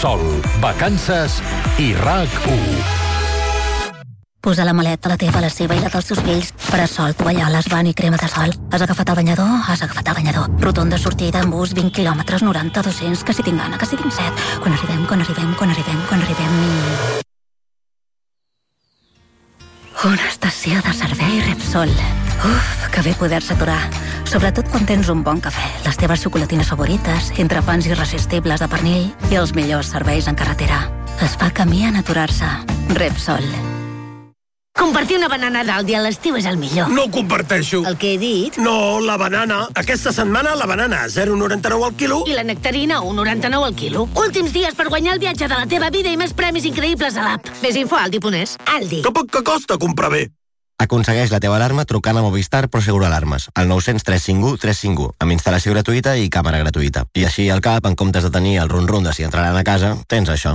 Sol, vacances i RAC1. Posa la maleta, la teva, la seva i la dels teus fills. Parasol, tovalloles, bany i crema de sol. Has agafat el banyador? Has agafat el banyador. Rotonda sortida en bus, 20 quilòmetres, 90, 200, que si tinc gana, que si tinc set. Quan arribem... Una estació de servei Repsol. Uf, que bé poder-se aturar. Sobretot quan tens un bon cafè, les teves xocolatines favorites, entrepans irresistibles de pernil i els millors serveis en carretera. Es fa camí en aturar-se. Repsol. Compartir una banana d'Aldi a l'estiu és el millor. No ho comparteixo. El que he dit? No, la banana. Aquesta setmana la banana, 0,99 al quilo. I la nectarina, 1,99 al quilo. Últims dies per guanyar el viatge de la teva vida i més premis increïbles a l'app. Més info a Aldi.es. Aldi. Que poc que costa comprar bé. Aconsegueix la teva alarma trucant a Movistar Prosegur Alarmes, al 900 351 351, amb instal·lació gratuïta i càmera gratuïta. I així al cap, en comptes de tenir el rum-rum de si entraran a casa, tens això.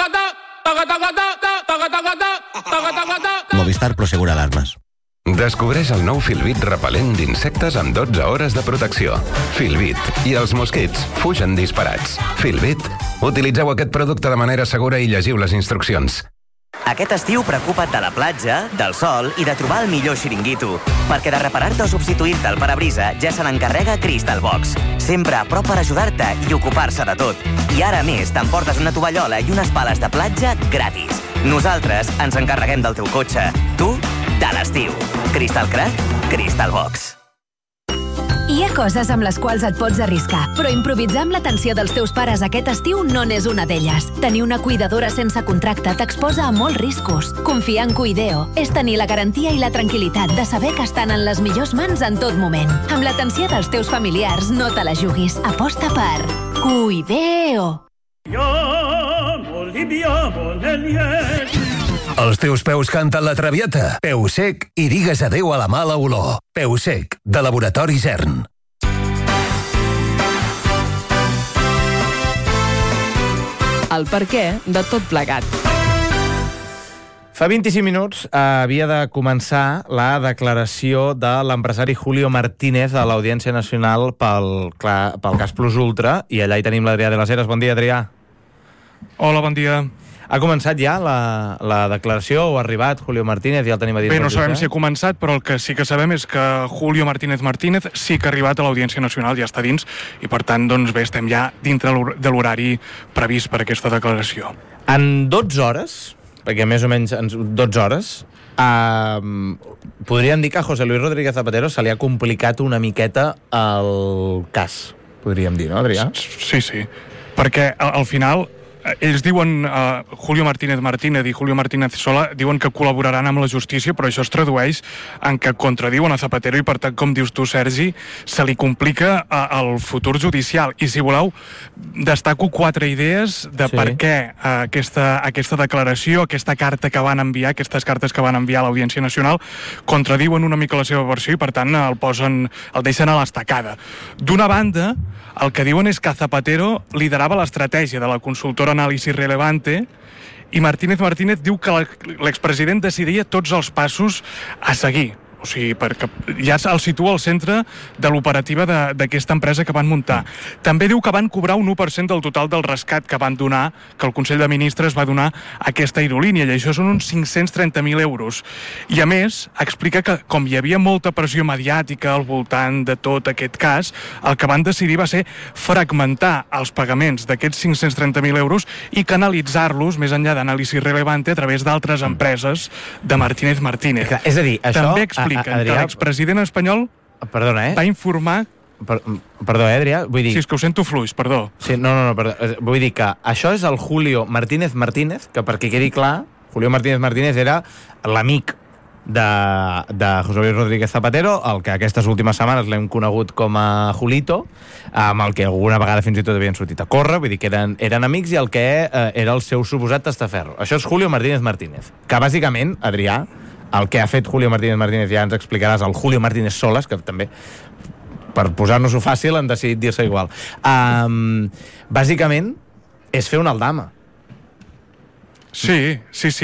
Movistar Prosegur Alarmes. Descobreix el nou Filbit repel·lent d'insectes amb 12 hores de protecció. Filbit. I els mosquits fugen disparats. Filbit. Utilitzeu aquest producte de manera segura i llegiu les instruccions. Aquest estiu preocupa't de la platja, del sol i de trobar el millor xiringuito. Perquè de reparar-te o substituir-te el parabrisa ja se n'encarrega Crystal Box. Sempre a prop per ajudar-te i ocupar-se de tot. I ara a més t'emportes una tovallola i unes pales de platja gratis. Nosaltres ens encarreguem del teu cotxe. Tu, de l'estiu. Crystal Crack, Crystal Box. Hi ha coses amb les quals et pots arriscar, però improvisar amb l'atenció dels teus pares aquest estiu no n'és una d'elles. Tenir una cuidadora sense contracte t'exposa a molts riscos. Confiar en Cuideo és tenir la garantia i la tranquil·litat de saber que estan en les millors mans en tot moment. Amb l'atenció dels teus familiars no te la juguis. Aposta per Cuideo. Els teus peus canten la traviata. Peu sec i digues adéu a la mala olor. Peu sec, de Laboratori Zern. El perquè de tot plegat. Fa 25 minuts havia de començar la declaració de l'empresari Julio Martínez a l'Audiència Nacional pel cas Plus Ultra, i allà hi tenim l'Adrià de les Heres. Bon dia, Adrià. Hola, bon dia. Ha començat ja la declaració o ha arribat Julio Martínez? Ja el tenim a dins. Bé, no sabem si ha començat, però el que sí que sabem és que Julio Martínez sí que ha arribat a l'Audiència Nacional, ja està dins, i per tant, doncs bé, estem ja dintre de l'horari previst per aquesta declaració. En 12 hores, perquè més o menys en 12 hores, podríem dir que a José Luis Rodríguez Zapatero se li ha complicat una miqueta el cas, podríem dir, no, Adrià? Sí, perquè al final ells diuen, Julio Martínez i Julio Martínez Sola diuen que col·laboraran amb la justícia, però això es tradueix en que contradiuen a Zapatero i per tant, com dius tu, Sergi, se li complica el futur judicial. I si voleu, destaco 4 idees de per què aquesta declaració, aquesta carta que van enviar, aquestes cartes que van enviar a l'Audiència Nacional, contradiuen una mica la seva versió i per tant el deixen a l'estacada. D'una banda, el que diuen és que Zapatero liderava l'estratègia de la consultora Anàlisi Relevante i Martínez diu que l'expresident decidia tots els passos a seguir. O sigui, perquè ja el situa al centre de l'operativa d'aquesta empresa que van muntar. També diu que van cobrar un 1% del total del rescat que van donar, que el Consell de Ministres va donar a aquesta aerolínia, i això són uns 530.000 euros. I a més, explica que com hi havia molta pressió mediàtica al voltant de tot aquest cas, el que van decidir va ser fragmentar els pagaments d'aquests 530.000 euros i canalitzar-los més enllà d'Anàlisi Relevante a través d'altres empreses de Martínez. És a dir, això... També explica que l'expresident espanyol va informar... Perdó, Adrià, vull dir... Sí, és que ho sento fluix, perdó. Sí, no, perdó. Vull dir que això és el Julio Martínez, que perquè quedi clar, Julio Martínez era l'amic de José Luis Rodríguez Zapatero, el que aquestes últimes setmanes l'hem conegut com a Julito, amb el que alguna vegada fins i tot havien sortit a córrer, vull dir que eren amics, i el que era el seu suposat testaferro. Això és Julio Martínez, que bàsicament, Adrià, el que ha fet Julio Martínez ja ens explicaràs, el Julio Martínez Solas, que també, per posar-nos-ho fàcil, han decidit dir-se igual. Bàsicament, és fer una aldama. Sí.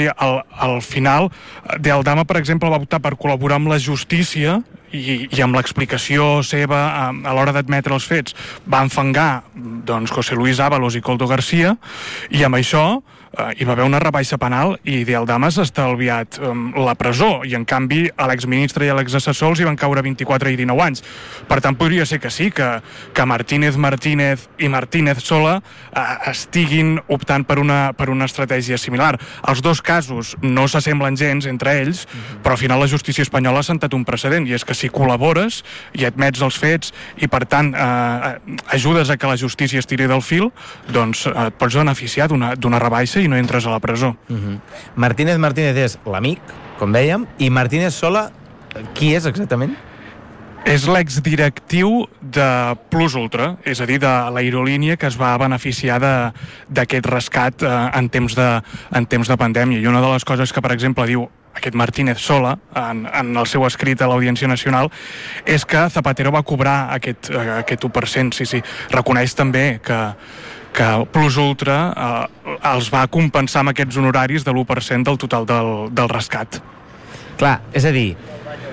Al final, De Aldama, per exemple, va optar per col·laborar amb la justícia i amb l'explicació seva a l'hora d'admetre els fets va enfangar José Luis Ábalos i Koldo García, i amb això hi va haver una rebaixa penal i De Aldama s'ha estalviat la presó, i en canvi a l'exministre i a l'exassessor els hi van caure 24 i 19 anys. Per tant, podria ser que sí, que Martínez i Martínez Sola estiguin optant per una estratègia similar. Els dos casos no s'assemblen gens entre ells, però al final la justícia espanyola ha sentat un precedent, i és que si col·labores i admets els fets i per tant ajudes a que la justícia es tiri del fil, doncs et pots beneficiar d'una rebaixa i no entres a la presó. Martínez és l'amic, com dèiem, i Martínez Sola, qui és exactament? És l'exdirectiu de Plus Ultra, és a dir, de l'aerolínia que es va beneficiar d'aquest rescat en temps de pandèmia. I una de les coses que, per exemple, diu aquest Martínez Sola, en el seu escrit a l'Audiència Nacional, és que Zapatero va cobrar aquest 1%, sí. Reconeix també que Plus Ultra els va compensar amb aquests honoraris de l'1% del total del rescat. Clar, és a dir,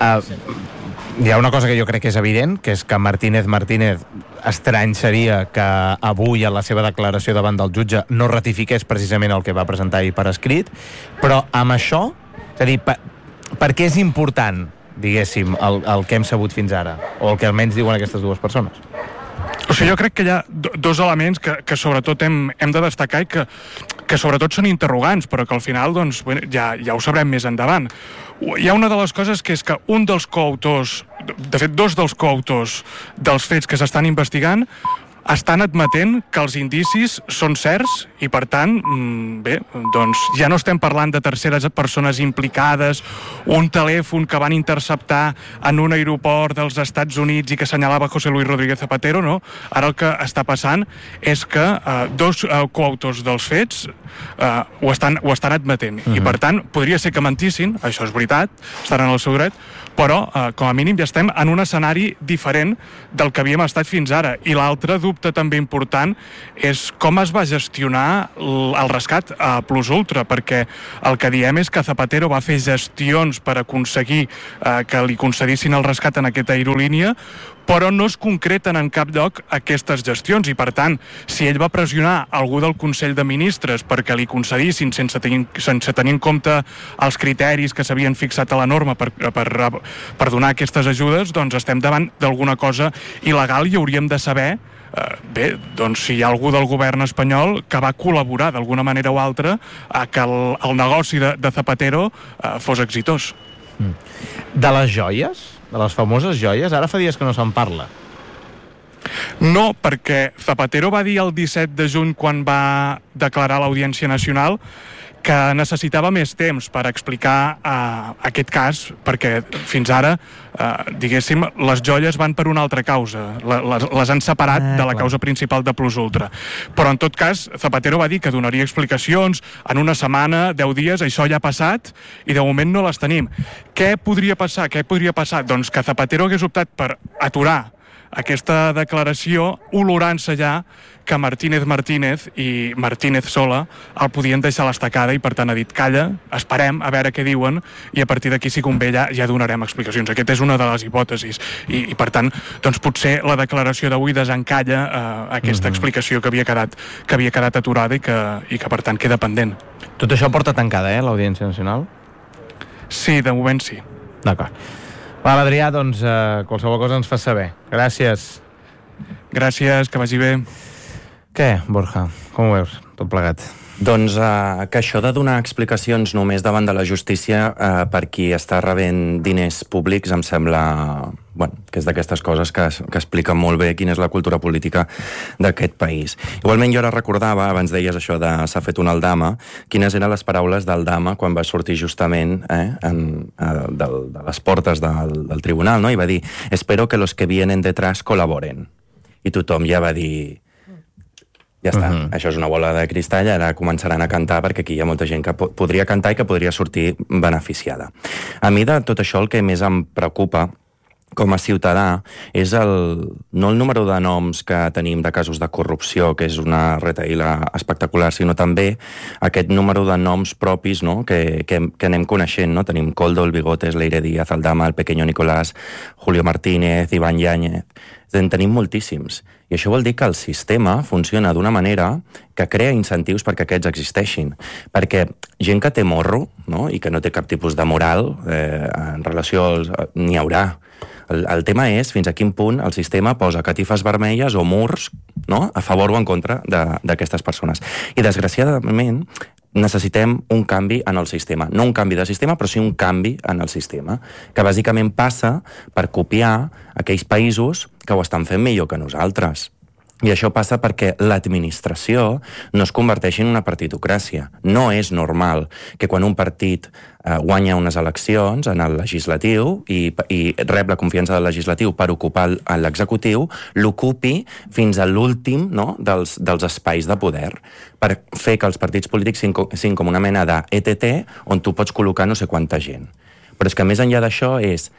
hi ha una cosa que jo crec que és evident, que és que Martínez estrany seria que avui a la seva declaració davant del jutge no ratifiqués precisament el que va presentar ahir per escrit, però amb això, és a dir, per què és important, diguéssim, el que hem sabut fins ara, o el que almenys diuen aquestes dues persones? O sigui, jo crec que hi ha dos elements que sobretot hem de destacar i que sobretot són interrogants, però que al final doncs, ja ho sabrem més endavant. Hi ha una de les coses que és que un dels coautors, de fet dos dels coautors dels fets que s'estan investigant, estan admetent que els indicis són certs i, per tant, bé, doncs ja no estem parlant de terceres persones implicades, un telèfon que van interceptar en un aeroport dels Estats Units i que assenyalava José Luis Rodríguez Zapatero, no? Ara el que està passant és que dos coautors dels fets ho estan admetent. I, per tant, podria ser que mentissin, això és veritat, estan en el seu dret, però, com a mínim, ja estem en un escenari diferent del que havíem estat fins ara. I l'altre dubte també important és com es va gestionar el rescat a Plus Ultra, perquè el que diem és que Zapatero va fer gestions per aconseguir que li concedissin el rescat en aquesta aerolínia, però no es concreten en cap lloc aquestes gestions i, per tant, si ell va pressionar algú del Consell de Ministres perquè li concedissin sense tenir en compte els criteris que s'havien fixat a la norma per donar aquestes ajudes, doncs estem davant d'alguna cosa il·legal i hauríem de saber doncs si hi ha algú del govern espanyol que va col·laborar d'alguna manera o altra a que el negoci de Zapatero fos exitós. De les joies? De les famoses joies? Ara fa dies que no se'n parla. No, perquè Zapatero va dir el 17 de juny, quan va declarar a l'Audiència Nacional, que necessitava més temps per explicar aquest cas, perquè fins ara, diguéssim, les joies van per una altra causa. Les han separat de la causa principal de Plus Ultra. Però, en tot cas, Zapatero va dir que donaria explicacions en una setmana, 10 dies, això ja ha passat, i de moment no les tenim. Què podria passar? Doncs que Zapatero hagués optat per aturar aquesta declaració, olorant-se ja que Martínez i Martínez Sola el podien deixar a l'estacada i, per tant, ha dit calla, esperem a veure què diuen i a partir d'aquí, si convé, ja donarem explicacions. Aquesta és una de les hipòtesis i per tant, doncs potser la declaració d'avui desencalla aquesta explicació que havia quedat aturada i que, per tant, queda pendent. Tot això porta tancada, l'Audiència Nacional? Sí, de moment sí. D'acord. Va, Adrià, doncs qualsevol cosa ens fas saber. Gràcies. Gràcies, que vagi bé. Què, Borja? Com ho veus, tot plegat? Doncs que això de donar explicacions només davant de la justícia per qui està rebent diners públics em sembla que és d'aquestes coses que expliquen molt bé quina és la cultura política d'aquest país. Igualment, jo ara recordava, abans deies això de s'ha fet un Aldama, quines eren les paraules d'Aldama quan va sortir justament de les portes del tribunal, no? I va dir, espero que los que vienen detrás colaboren. I tothom ja va dir, ja està, això és una bola de cristall, ara començaran a cantar perquè aquí hi ha molta gent que podria cantar i que podria sortir beneficiada. A mi de tot això el que més em preocupa com a ciutadà, és no el número de noms que tenim de casos de corrupció, que és una retaïla espectacular, sinó també aquest número de noms propis, no?, que anem coneixent, no? Tenim Koldo, el Bigotes, Leire Díaz, Aldama, el Pequeño Nicolás, Julio Martínez, Iván Yáñez... En tenim moltíssims. I això vol dir que el sistema funciona d'una manera que crea incentius perquè aquests existeixin. Perquè gent que té morro, no?, i que no té cap tipus de moral en relació n'hi haurà. El tema és fins a quin punt el sistema posa catifes vermelles o murs, no?, a favor o en contra d'aquestes persones. I, desgraciadament, necessitem un canvi en el sistema. No un canvi de sistema, però sí un canvi en el sistema, que bàsicament passa per copiar aquells països que ho estan fent millor que nosaltres. I això passa perquè l'administració no es converteixi en una partitocràcia. No és normal que quan un partit guanya unes eleccions en el legislatiu i rep la confiança del legislatiu per ocupar l'executiu, l'ocupi fins a l'últim, no?, dels espais de poder, per fer que els partits polítics siguin com una mena d'ETT on tu pots col·locar no sé quanta gent. Però és que més enllà d'això és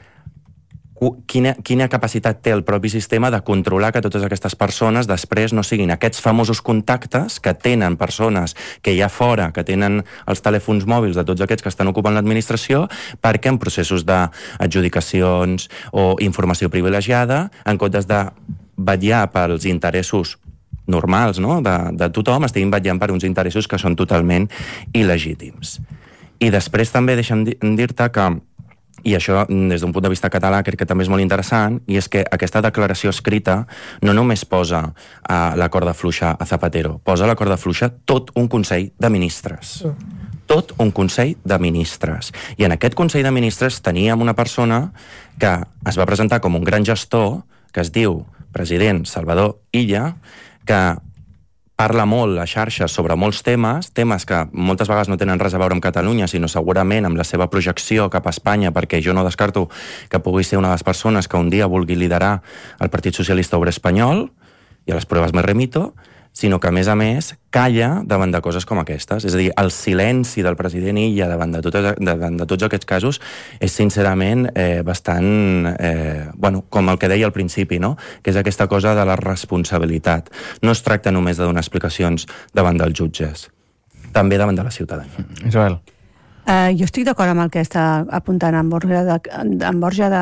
quina capacitat té el propi sistema de controlar que totes aquestes persones després no siguin aquests famosos contactes que tenen persones que hi ha fora, que tenen els telèfons mòbils de tots aquests que estan ocupant l'administració, perquè en processos d'adjudicacions o informació privilegiada, en comptes de vetllar pels interessos normals, no?, de tothom, estiguin vetllant per uns interessos que són totalment il·legítims. I després també deixa'm dir-te que, i això des d'un punt de vista català crec que també és molt interessant, i és que aquesta declaració escrita no només posa la corda fluixa a Zapatero, posa la corda fluixa tot un Consell de Ministres. Tot un Consell de Ministres. I en aquest Consell de Ministres teníem una persona que es va presentar com un gran gestor, que es diu president Salvador Illa, que parla molt a xarxes sobre molts temes que moltes vegades no tenen res a veure amb Catalunya, sinó segurament amb la seva projecció cap a Espanya, perquè jo no descarto que pugui ser una de les persones que un dia vulgui liderar el Partit Socialista Obrer Espanyol, i a les proves me remito, sinó que, a més, calla davant de coses com aquestes. És a dir, el silenci del president Illa davant de tots aquests casos és, sincerament, bastant... com el que deia al principi, no?, que és aquesta cosa de la responsabilitat. No es tracta només de donar explicacions davant dels jutges, també davant de la ciutadania. Isabel. Jo estic d'acord amb el que està apuntant en Borja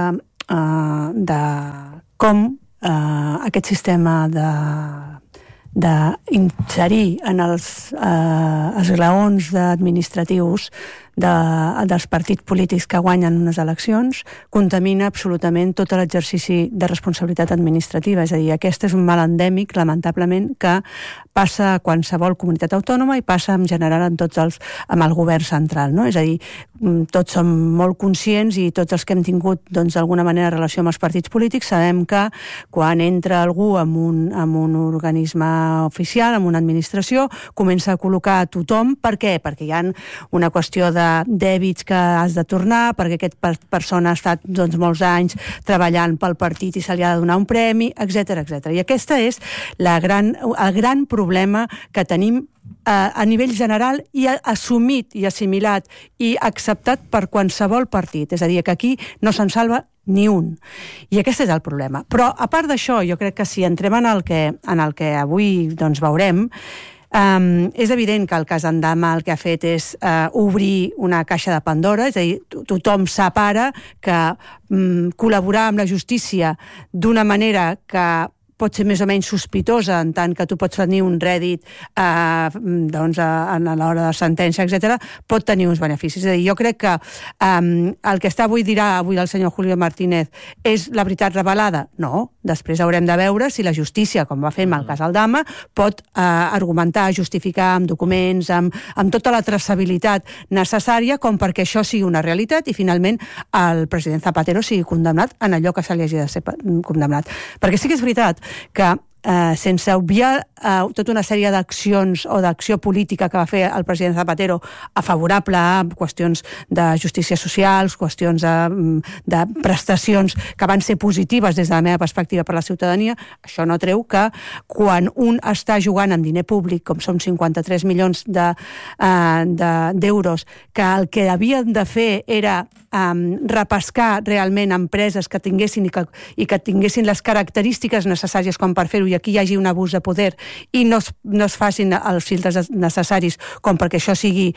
de com aquest sistema d'inserir en els esglaons administratius dels partits polítics que guanyen unes eleccions contamina absolutament tot l'exercici de responsabilitat administrativa. És a dir, aquest és un mal endèmic, lamentablement, que passa a qualsevol comunitat autònoma i passa en general amb el govern central, no? És a dir, tots som molt conscients i tots els que hem tingut d'alguna manera relació amb els partits polítics sabem que quan entra algú en un organisme oficial, en una administració, comença a col·locar a tothom. Per què? Perquè hi ha una qüestió de dèbits que has de tornar, perquè aquesta persona ha estat molts anys treballant pel partit i se li ha de donar un premi, etc. I aquesta és el gran problema que tenim a nivell general i assumit i assimilat i acceptat per qualsevol partit. És a dir, que aquí no se'n salva ni un. I aquest és el problema. Però, a part d'això, jo crec que si entrem en el que avui veurem, és evident que el cas Aldama el que ha fet és obrir una caixa de Pandora, és a dir, tothom sap ara que col·laborar amb la justícia d'una manera que pot ser més o menys sospitosa, en tant que tu pots tenir un rèdit a l'hora de sentència, etc., pot tenir uns beneficis. És a dir, jo crec que el que dirà avui el senyor Julio Martínez és la veritat revelada? No. Després haurem de veure si la justícia, com va fer amb el cas Aldama, pot argumentar, justificar amb documents, amb tota la traçabilitat necessària com perquè això sigui una realitat i finalment el president Zapatero sigui condemnat en allò que se li hagi de ser condemnat. Perquè sí que és veritat que sense obviar tota una sèrie d'accions o d'acció política que va fer el president Zapatero favorable a qüestions de justícia socials, qüestions de prestacions que van ser positives des de la meva perspectiva per la ciutadania, això no treu que quan un està jugant amb diner públic, com són 53 milions d'euros, que el que havien de fer era repescar realment empreses que tinguessin i que tinguessin les característiques necessàries com per fer-ho, i aquí hi hagi un abús de poder i no es facin els filtres necessaris com perquè això sigui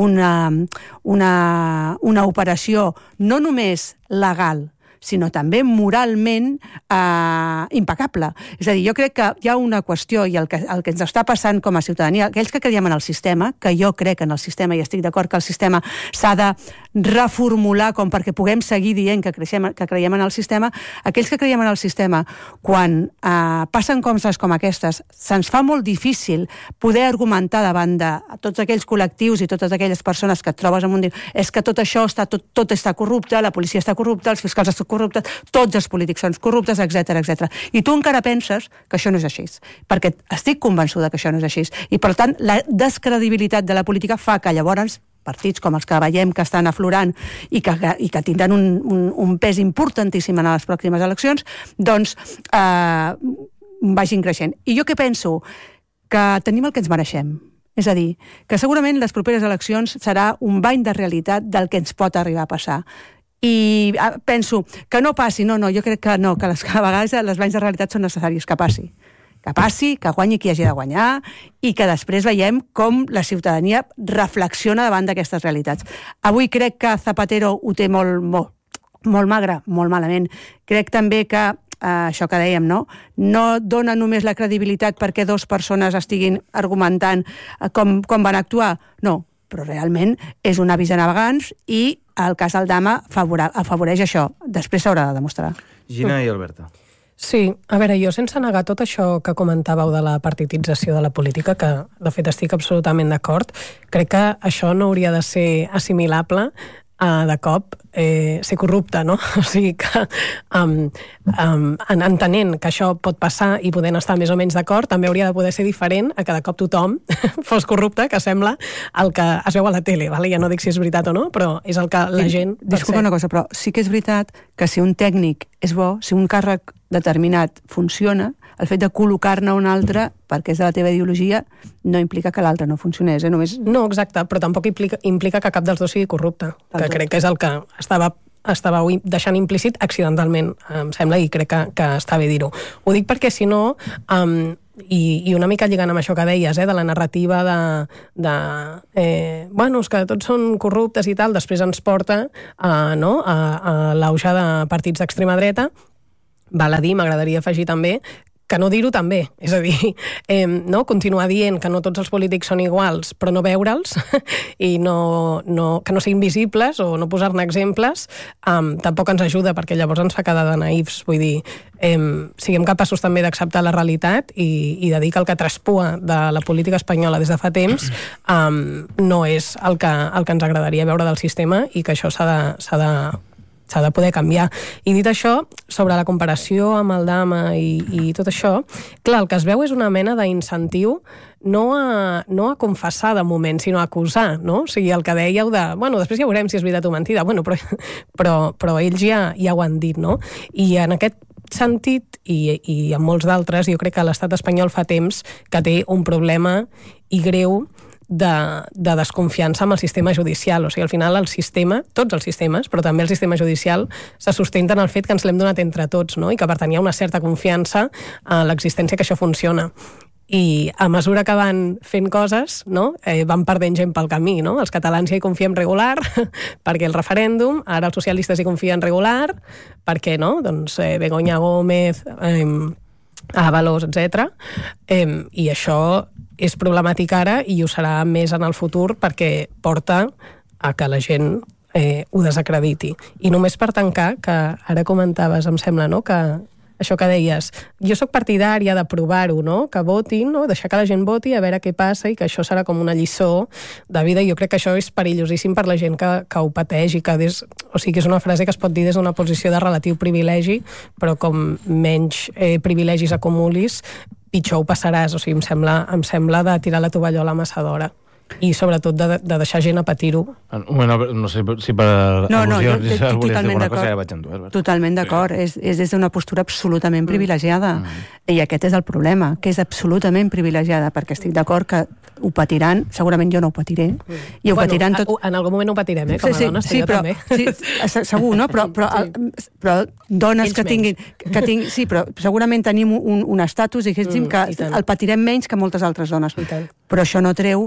una operació no només legal, sinó també moralment impecable. És a dir, jo crec que hi ha una qüestió, i el que ens està passant com a ciutadania, aquells que creiem en el sistema, que jo crec en el sistema i estic d'acord que el sistema s'ha de reformular com perquè puguem seguir dient que creiem en el sistema, aquells que creiem en el sistema, quan passen coses com aquestes, se'ns fa molt difícil poder argumentar davant de tots aquells col·lectius i totes aquelles persones que et trobes en un dia, és que tot això tot està corrupte, la policia està corrupta, els fiscals estan corruptes, tots els polítics són corruptes, etc etc. I tu encara penses que això no és així, perquè estic convençuda que això no és així. I per tant, la descredibilitat de la política fa que llavors partits com els que veiem que estan aflorant i que tindran un pes importantíssim en les pròximes eleccions, doncs vagin creixent. I jo què penso? Que tenim el que ens mereixem. És a dir, que segurament les properes eleccions serà un bany de realitat del que ens pot arribar a passar. I penso que no passi, no, jo crec que no, que a vegades les banys de realitat són necessaris, que passi, que guanyi qui hagi de guanyar i que després veiem com la ciutadania reflexiona davant d'aquestes realitats. Avui crec que Zapatero ho té molt magre, molt malament. Crec també que això que dèiem, no dona només la credibilitat perquè dues persones estiguin argumentant com van actuar, no, però realment és un avís a navegants i el cas Aldama afavoreix això. Després s'haurà de demostrar. Gina i Alberta. Sí, a veure, jo sense negar tot això que comentàveu de la partidització de la política, que de fet estic absolutament d'acord, crec que això no hauria de ser assimilable de cop ser corrupte, no? O sigui que entenent que això pot passar i podent estar més o menys d'acord, també hauria de poder ser diferent a que de cop tothom fos corrupte, que sembla el que es veu a la tele, vale? Ja no dic si és veritat o no, però és el que la gent... Disculpa una cosa, però sí que és veritat que si un tècnic és bo, si un càrrec determinat funciona, el fet de col·locar-ne un altre perquè és de la teva ideologia no implica que l'altre no funcionés, només... No, exacte, però tampoc implica que cap dels dos sigui corrupte, que crec que és el que estava deixant implícit accidentalment, em sembla, i crec que està bé dir-ho. Ho dic perquè, si no, i una mica lligant amb això que deies, de la narrativa bueno, és que tots són corruptes i tal, després ens porta a l'auge de partits d'extrema dreta. Val a dir, m'agradaria afegir també, que no dir-ho també, és a dir, continuar dient que no tots els polítics són iguals, però no veure'ls i que no siguin visibles o no posar-ne exemples, tampoc ens ajuda, perquè llavors ens fa quedar de naïfs. Vull dir, siguem capaços també d'acceptar la realitat i de dir que el que traspua de la política espanyola des de fa temps no és el que ens agradaria veure del sistema i que això s'ha de poder canviar. I dit això, sobre la comparació amb Aldama i tot això, clar, el que es veu és una mena d'incentiu no a confessar de moment, sinó a acusar, no? O sigui, el que dèieu de... Bueno, després ja veurem si és veritat o mentida, bueno, però ells ja ho han dit, no? I en aquest sentit, i en molts d'altres, jo crec que l'estat espanyol fa temps que té un problema i greu de desconfiança amb el sistema judicial. O sigui, al final el sistema, tots els sistemes, però també el sistema judicial, se sustenta en el fet que ens l'hem donat entre tots, no? I que per tant hi ha una certa confiança en l'existència que això funciona. I a mesura que van fent coses, no? Van perdent gent pel camí, no? Els catalans ja hi confiem regular perquè el referèndum, ara els socialistes hi confien regular perquè, no? Doncs Begoña Gómez, Ábalos, etc. I això és problemàtic ara i ho serà més en el futur perquè porta a que la gent ho desacrediti. I només per tancar, que ara comentaves, em sembla, no? Que això que deies. Jo sóc partidària de provar-ho, no? Que votin, no? Deixar que la gent voti, a veure què passa, i que això serà com una lliçó de vida. Jo crec que això és perillosíssim per la gent que ho pateix, i que o sigui, que és una frase que es pot dir des d'una posició de relatiu privilegi, però com menys privilegis acumulis, pitjor ho passaràs. O sigui, em sembla de tirar la tovallola massa d'hora. I sobretot de deixar gent a patir-ho. No sé si per al·lusió totalment d'acord. Totalment d'acord. És des d'una postura absolutament privilegiada. I aquest és el problema, que és absolutament privilegiada, perquè estic d'acord que ho patiran, segurament jo no ho patiré, i ho patiran tot... En algun moment ho patirem, com a dones, jo també. Sí, segur, no? Però dones que tinguin... Sí, però segurament tenim un estatus, diguéssim, que el patirem menys que moltes altres dones. Però això no treu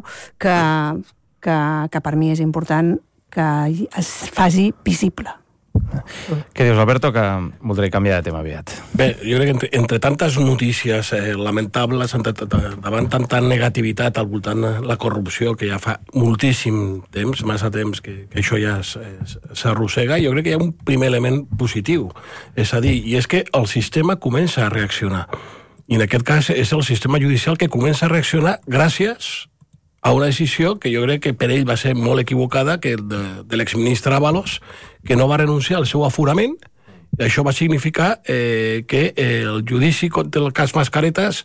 que per mi és important que es faci visible. Què dius, Alberto, que voldré canviar de tema aviat? Bé, jo crec que entre tantes notícies lamentables, davant tanta negativitat al voltant de la corrupció, que ja fa moltíssim temps, massa temps, que això ja s'arrossega, jo crec que hi ha un primer element positiu. És a dir, i és que el sistema comença a reaccionar. I en aquest cas és el sistema judicial que comença a reaccionar gràcies a una decisió que jo crec que per ell va ser molt equivocada, que de l'exministre Ábalos, que no va renunciar al seu aforament. I això va significar que el judici contra el cas Mascaretas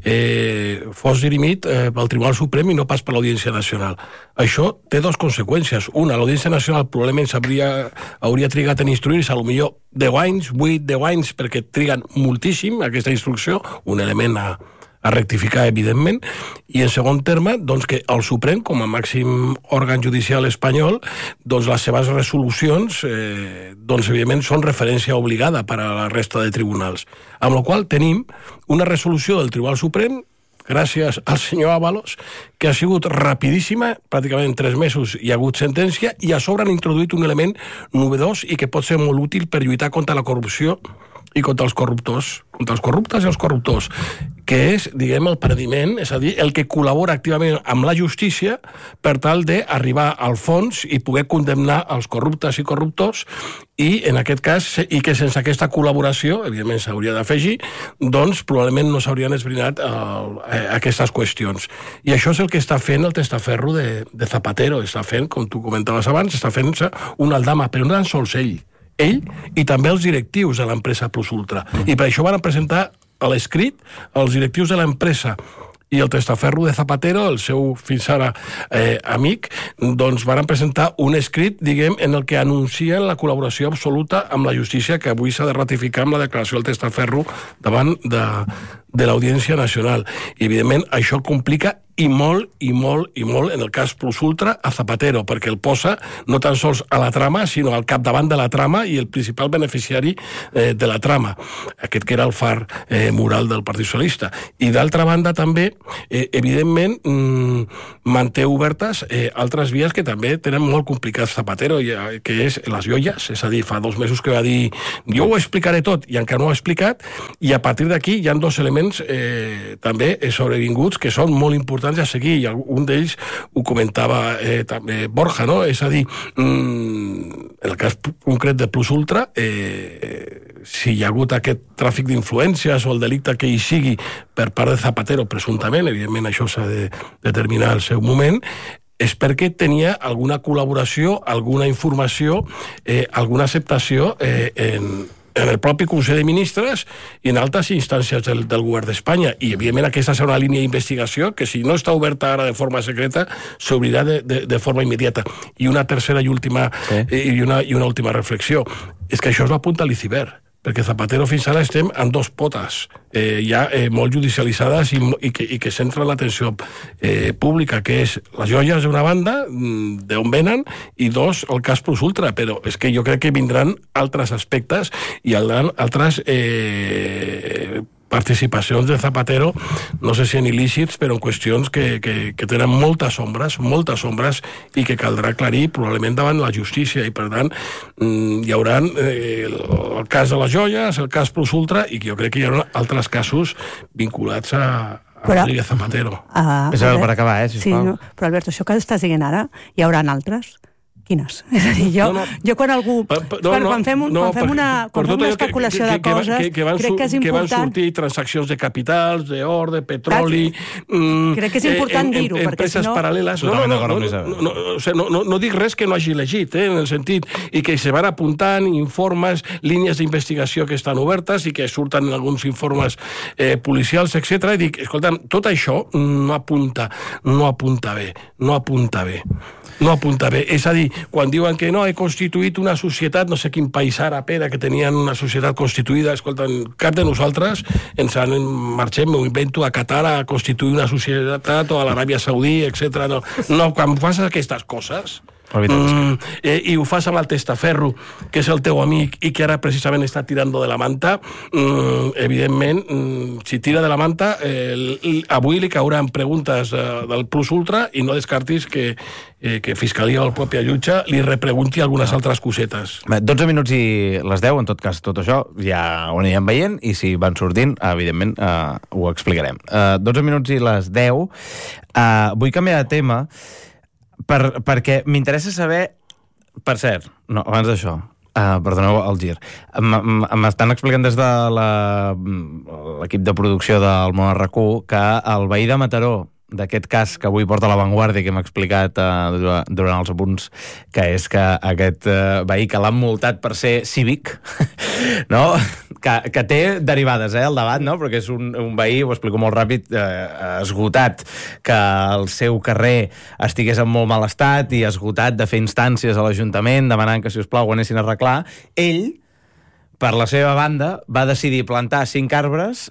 fos dirimit pel Tribunal Suprem i no pas per l'Audiència Nacional. Això té dues conseqüències. Una, l'Audiència Nacional probablement hauria trigat en instruir-se, potser 10 anys, 8-10 anys, perquè triguen moltíssim aquesta instrucció, un element a rectificar, evidentment, i en segon terme, doncs, que el Suprem, com a màxim òrgan judicial espanyol, doncs les seves resolucions, doncs, evidentment, són referència obligada per a la resta de tribunals. Amb la qual tenim una resolució del Tribunal Suprem, gràcies al senyor Ábalos, que ha sigut rapidíssima, pràcticament en 3 mesos hi ha hagut sentència, i a sobre han introduït un element novedós i que pot ser molt útil per lluitar contra la corrupció i contra els corruptors, contra els corruptes i els corruptors, que és, diguem, el prediment, és a dir, el que col·labora activament amb la justícia per tal d'arribar al fons i poder condemnar els corruptes i corruptors, i en aquest cas, i que sense aquesta col·laboració, evidentment s'hauria d'afegir, doncs probablement no s'haurien esbrinat aquestes qüestions. I això és el que està fent el testaferro de Zapatero, està fent, com tu comentaves abans, està fent-se una aldama, però no tan sols ell i també els directius de l'empresa Plus Ultra. I per això van presentar a l'escrit els directius de l'empresa i el testaferro de Zapatero, el seu fins ara amic, doncs van presentar un escrit, diguem, en el que anuncien la col·laboració absoluta amb la justícia, que avui s'ha de ratificar amb la declaració del testaferro davant de l'Audiència Nacional. I, evidentment, això complica i molt, en el cas Plus Ultra, a Zapatero, perquè el posa no tan sols a la trama, sinó al capdavant de la trama i el principal beneficiari de la trama. Aquest que era el far moral del Partit Socialista. I d'altra banda, també, evidentment, manté obertes altres vies que també tenen molt complicats Zapatero, que és les joies, és a dir, fa 2 mesos que va dir jo ho explicaré tot, i encara no ho ha explicat, i a partir d'aquí hi ha 2 elements també sobrevinguts que són molt importants a seguir, i un d'ells ho comentava també Borja, no? És a dir, en el cas concret de Plus Ultra, si hi ha hagut aquest tràfic d'influències o el delicte que hi sigui per part de Zapatero, presumptament, evidentment això s'ha de determinar al seu moment, és perquè tenia alguna col·laboració, alguna informació, alguna acceptació en el propi Consell de Ministres i en altres instàncies del govern d'Espanya. I, evidentment, aquesta serà una línia d'investigació que, si no està oberta ara de forma secreta, s'obrirà de forma immediata. I una tercera i última, i una última reflexió, és que això és la punta a l'iceberg, perquè Zapatero fins ara estem en 2 potes ja molt judicialitzades i que centren l'atenció pública, que és les joies d'una banda, d'on venen, i 2, el cas Plus Ultra, però és que jo crec que vindran altres aspectes i altres participacions de Zapatero, no sé si en il·lícits, però en qüestions que tenen moltes ombres, i que caldrà aclarir probablement davant la justícia, i per tant hi haurà el cas de les joies, el cas Plus Ultra, i jo crec que hi haurà altres casos vinculats a Rodríguez Zapatero. Per acabar, sisplau. Sí, no, però Alberto, això que estàs dient ara, hi haurà altres. Quines? És a dir, jo quan algú... Quan fem una especulació de coses, crec que és important... Que van sortir transaccions de capitals, d'or, de petroli... Crec que és important dir-ho, perquè si no... paral·leles. No dic res que no hagi llegit, en el sentit, i que se van apuntant informes, línies d'investigació que estan obertes i que surten en alguns informes policials, etc. I dic, escolta'm, tot això no apunta bé. És a dir, quan diuen que no, he constituït una societat, no sé quin país àrab era, que tenien una societat constituïda, escolta'm, cap de nosaltres marxem, m'ho invento, a Qatar a constituir una societat, o a l'Aràbia Saudí, etc. No, quan fas aquestes coses... i ho fas amb el testaferro, que és el teu amic i que ara precisament està tirando de la manta, evidentment, si tira de la manta, avui li cauran preguntes del plus ultra i no descartis que Fiscalia o el propi jutge li repregunti algunes altres cosetes. 12 minuts i les 10, en tot cas, tot això ja ho anirem veient, i si van sortint, evidentment, ho explicarem. 12 minuts i les 10. Vull canviar de tema, perquè m'interessa saber... Per cert, no, abans d'això, perdoneu el gir, m'estan explicant des de l'equip de producció del Món RAC1 que el veí de Mataró d'aquest cas que avui porta a l'avantguàrdia, que hem explicat durant els apunts, que és que aquest veí que l'han multat per ser cívic, no? Que té derivades, el debat, no? Perquè és un veí, ho explico molt ràpid, esgotat, que el seu carrer estigués en molt mal estat i esgotat de fer instàncies a l'Ajuntament demanant que, si us plau, ho anessin a arreglar. Ell, per la seva banda, va decidir plantar 5 arbres,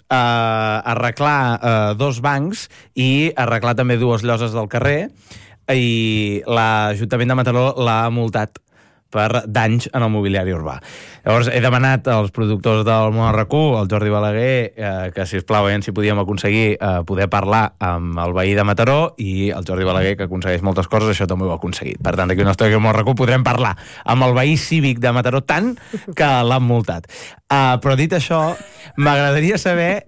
arreglar 2 bancs i arreglar també 2 lloses del carrer, i l'Ajuntament de Mataró l'ha multat per danys en el mobiliari urbà. Llavors, he demanat als productors del Món RAC1, el Jordi Balaguer, que, sisplau, veiem si podíem aconseguir poder parlar amb el veí de Mataró, i el Jordi Balaguer, que aconsegueix moltes coses, això també ho ha aconseguit. Per tant, aquí on estigui el Món RAC1 podrem parlar amb el veí cívic de Mataró, tant que l'han multat. Però dit això, m'agradaria saber...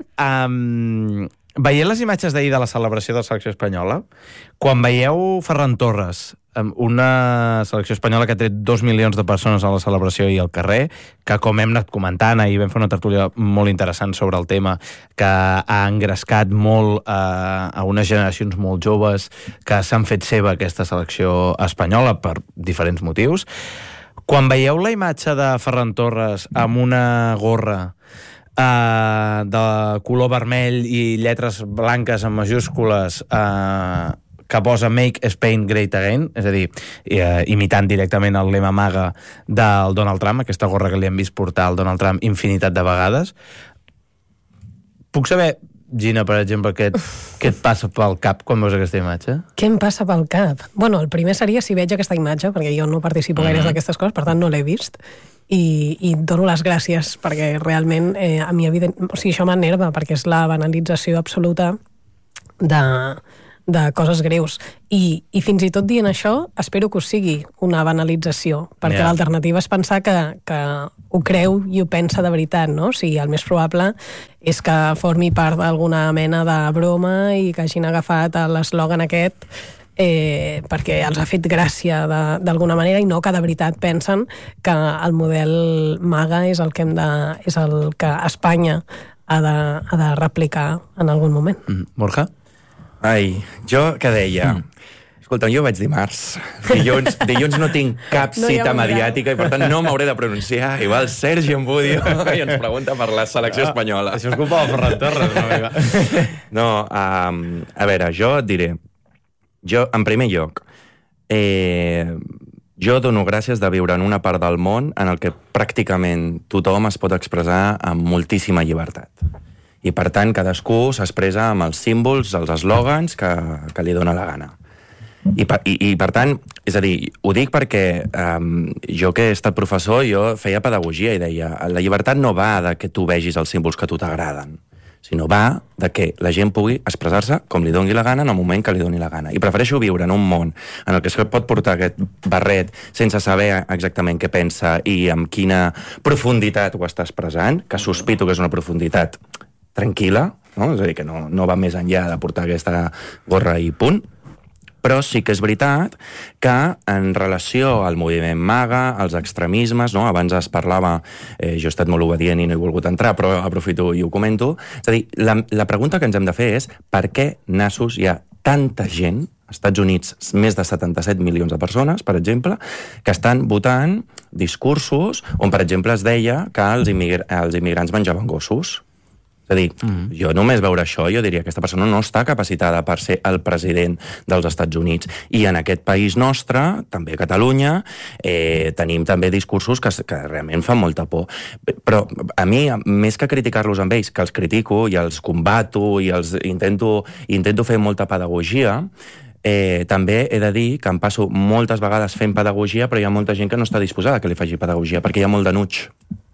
Veient les imatges d'ahir de la celebració de la selecció espanyola, quan veieu Ferran Torres, una selecció espanyola que ha tret 2 milions de persones a la celebració i al carrer, que, com hem anat comentant, ahir vam fer una tertúlia molt interessant sobre el tema, que ha engrescat molt a unes generacions molt joves que s'han fet seva aquesta selecció espanyola per diferents motius. Quan veieu la imatge de Ferran Torres amb una gorra de color vermell i lletres blanques en majúscules que posa Make Spain Great Again, és a dir, imitant directament el lema MAGA del Donald Trump, aquesta gorra que li hem vist portar al Donald Trump infinitat de vegades. Puc saber, Gina, per exemple, què et passa pel cap quan veus aquesta imatge? Què em passa pel cap? Bueno, el primer seria si veig aquesta imatge, perquè jo no participo gaire d'aquestes coses, per tant no l'he vist, i dono les gràcies, perquè realment a mi, això m'enerva, perquè és la banalització absoluta de coses greus. I fins i tot dient això, espero que ho sigui una banalització, perquè l'alternativa és pensar que ho creu i ho pensa de veritat, no? O sigui, el més probable és que formi part d'alguna mena de broma i que hagin agafat l'eslògan aquest perquè els ha fet gràcia d'alguna manera, i no que de veritat pensen que el model MAGA és el que Espanya ha de replicar en algun moment. Borja? Ai, jo què deia? Escolta, jo vaig dimarts. Dilluns no tinc cap cita mediàtica i, per tant, no m'hauré de pronunciar. Igual Sergi Embudio i ens pregunta per la selecció espanyola. Això és culpa del Ferran Torres, no, amiga? No, a veure, jo et diré. Jo, en primer lloc, jo dono gràcies de viure en una part del món en el que pràcticament tothom es pot expressar amb moltíssima llibertat. I, per tant, cadascú s'expressa amb els símbols, els eslògans que li dóna la gana. I per tant, és a dir, ho dic perquè jo que he estat professor, jo feia pedagogia i deia, la llibertat no va de que tu vegis els símbols que a tu t'agraden, sinó va de que la gent pugui expressar-se com li doni la gana en el moment que li doni la gana. I prefereixo viure en un món en el que es pot portar aquest barret sense saber exactament què pensa i amb quina profunditat ho està expressant, que sospito que és una profunditat tranquil·la, no? És a dir, que no va més enllà de portar aquesta gorra i punt, Però sí que és veritat que en relació al moviment MAGA, als extremismes, no? Abans es parlava, jo he estat molt obedient i no he volgut entrar, però aprofito i ho comento. És a dir, la pregunta que ens hem de fer és per què nassos hi ha tanta gent, als Estats Units més de 77 milions de persones, per exemple, que estan votant discursos on, per exemple, es deia que els immigrants menjaven gossos. És a dir, jo només veure això, jo diria que aquesta persona no està capacitada per ser el president dels Estats Units. I en aquest país nostre, també a Catalunya, tenim també discursos que realment fan molta por. Però a mi, més que criticar-los amb ells, que els critico i els combato i els intento fer molta pedagogia, també he de dir que em passo moltes vegades fent pedagogia, però hi ha molta gent que no està disposada que li faci pedagogia, perquè hi ha molt denuig.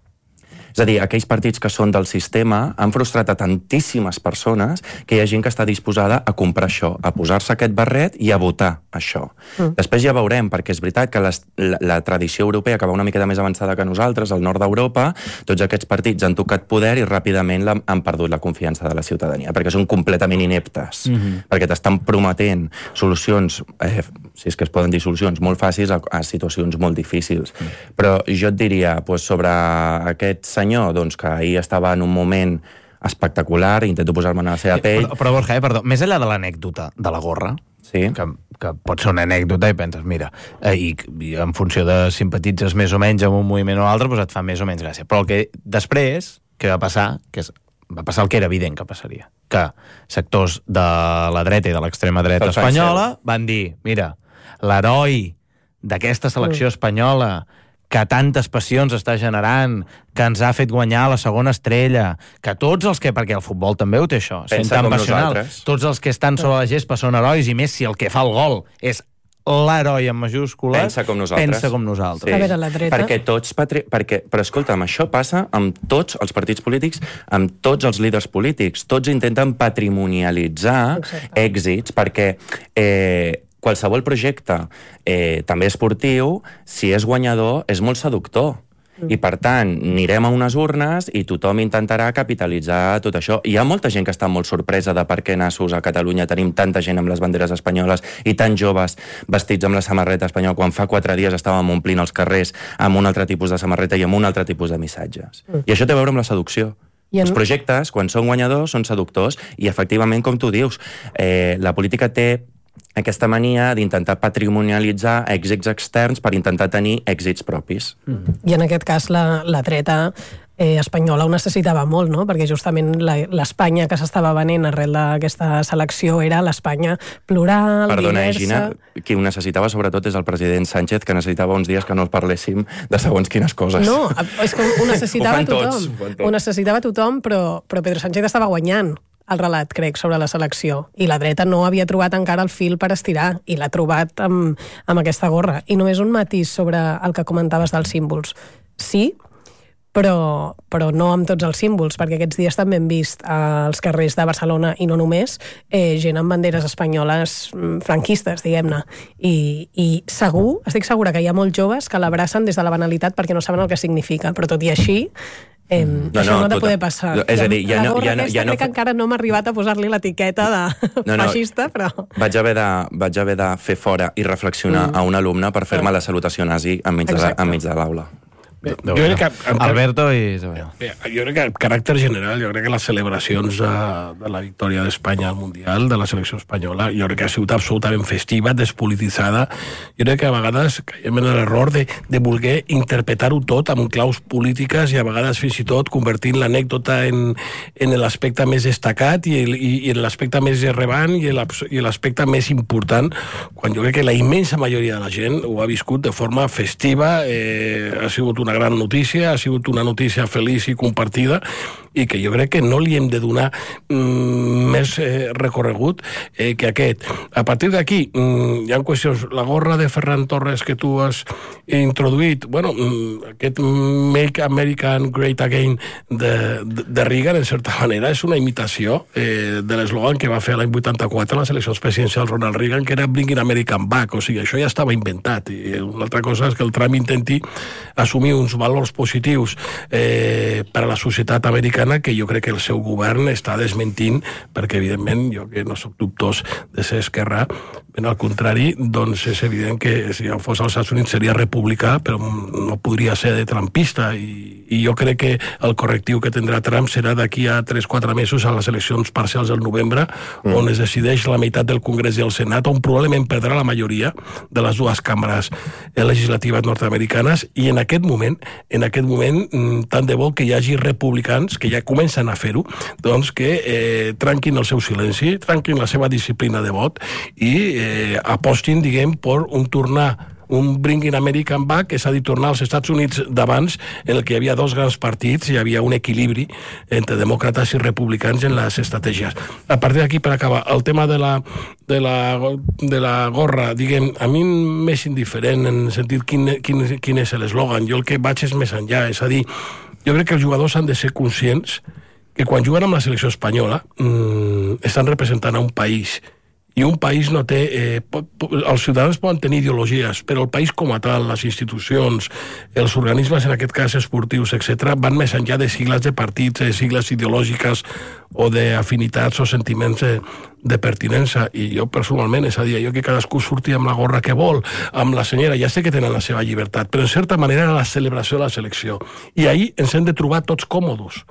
És a dir, aquells partits que són del sistema han frustrat a tantíssimes persones que hi ha gent que està disposada a comprar això, a posar-se aquest barret i a votar això. Després ja veurem, perquè és veritat que la tradició europea, que va una miqueta més avançada que nosaltres, al nord d'Europa, tots aquests partits han tocat poder i ràpidament han perdut la confiança de la ciutadania, perquè són completament ineptes, perquè t'estan prometent solucions, si és que es poden dir solucions, molt fàcils a situacions molt difícils. Però jo et diria, sobre aquest senyor, que ahir estava en un moment espectacular, intento posar-me en la seva pell. Però Borja, perdó, més enllà de l'anècdota de la gorra, que pot ser una anècdota i penses, mira, i en funció de simpatitzes més o menys amb un moviment o altre, doncs et fa més o menys gràcia. Però el que després, què va passar? Va passar el que era evident que passaria. Que sectors de la dreta i de l'extrema dreta espanyola van dir, mira, l'heroi d'aquesta selecció espanyola que tantes passions està generant, que ens ha fet guanyar la segona estrella, que tots els que... Perquè el futbol també ho té això, sent tan passional. Tots els que estan sobre la gespa són herois, i més si el que fa el gol és l'heroi en majúscules, pensa com nosaltres. Sí. A veure, la dreta... Però escolta'm, això passa amb tots els partits polítics, amb tots els líders polítics. Tots intenten patrimonialitzar èxits, perquè... qualsevol projecte, també esportiu, si és guanyador, és molt seductor. I, per tant, anirem a unes urnes i tothom intentarà capitalitzar tot això. Hi ha molta gent que està molt sorpresa de per què nassos a Catalunya tenim tanta gent amb les banderes espanyoles i tan joves vestits amb la samarreta espanyola, quan fa 4 dies estàvem omplint els carrers amb un altre tipus de samarreta i amb un altre tipus de missatges. I això té a veure amb la seducció. Els projectes, quan són guanyadors, són seductors i, efectivament, com tu dius, la política té aquesta mania d'intentar patrimonialitzar èxits externs per intentar tenir èxits propis. I en aquest cas la dreta espanyola ho necessitava molt, no? Perquè justament l'Espanya que s'estava venent arrel d'aquesta selecció era l'Espanya plural, Perdona, diversa... Gina, qui ho necessitava sobretot és el president Sánchez, que necessitava uns dies que no parléssim de segons quines coses. No, és que ho necessitava tothom. Ho necessitava tothom, però Pedro Sánchez estava guanyant el relat, crec, sobre la selecció. I la dreta no havia trobat encara el fil per estirar, i l'ha trobat amb aquesta gorra. I només un matís sobre el que comentaves dels símbols. Sí, però no amb tots els símbols, perquè aquests dies també hem vist als carrers de Barcelona, i no només, gent amb banderes espanyoles franquistes, diguem-ne. I estic segura que hi ha molts joves que l'abracen des de la banalitat perquè no saben el que significa, però tot i així això no ha de poder passar. És a dir, crec que encara no m'ha arribat a posar-li l'etiqueta de feixista, però... Vaig haver de fer fora i reflexionar a un alumne per fer-me la salutació nazi enmig de l'aula. Jo crec que, Alberto i Isabel. Jo crec que en caràcter general, jo crec que les celebracions de la victòria d'Espanya al Mundial, de la selecció espanyola, jo crec que ha sigut absolutament festiva, despolititzada. Jo crec que a vegades caiem en l'error de voler interpretar-ho tot amb claus polítiques i a vegades fins i tot convertint l'anècdota en l'aspecte més destacat i en l'aspecte més rellevant i l'aspecte més important, quan jo crec que la immensa majoria de la gent ho ha viscut de forma festiva, ha sigut una gran notícia, ha sigut una notícia feliç i compartida, i que jo crec que no li hem de donar més recorregut que aquest. A partir d'aquí, hi ha qüestions. La gorra de Ferran Torres que tu has introduït, aquest Make America Great Again de Reagan, en certa manera, és una imitació de l'eslògan que va fer l'any 84 a les eleccions presidencials Ronald Reagan, que era Bringing American Back. O sigui, això ja estava inventat. I una altra cosa és que el Trump intenti assumir uns valors positius per a la societat americana que jo crec que el seu govern està desmentint, perquè evidentment jo que no soc dubtós de ser esquerrà, ben al contrari, doncs és evident que si fos als Estats Units seria republicà, però no podria ser de trumpista, i jo crec que el correctiu que tindrà Trump serà d'aquí a 3-4 mesos a les eleccions parcials del novembre, on es decideix la meitat del Congrés i el Senat, on probablement perdrà la majoria de les dues càmeres legislatives nord-americanes, i en aquest moment, tant de bo que hi hagi republicans que ja comencen a fer-ho, doncs que trenquin el seu silenci, trenquin la seva disciplina de vot i apostin, diguem, per un Bringing American Back, és a dir, tornar als Estats Units d'abans, en el que hi havia dos grans partits, hi havia un equilibri entre demòcrates i republicans en les estratègies. A partir d'aquí, per acabar, el tema de la gorra, diguem, a mi m'és indiferent en el sentit quin és l'eslògan. Jo el que vaig és més enllà, és a dir, jo crec que els jugadors han de ser conscients que quan juguen amb la selecció espanyola estan representant a un país, i un país no té... els ciutadans poden tenir ideologies, però el país com a tal, les institucions, els organismes, en aquest cas esportius, etc., van més enllà de sigles de partits, de sigles ideològiques o d'afinitats o sentiments de pertinença. I jo personalment, és a dir, jo que cadascú surti amb la gorra que vol, amb la senyera, ja sé que tenen la seva llibertat, però en certa manera era la celebració de la selecció. I ahir ens hem de trobar tots còmodes.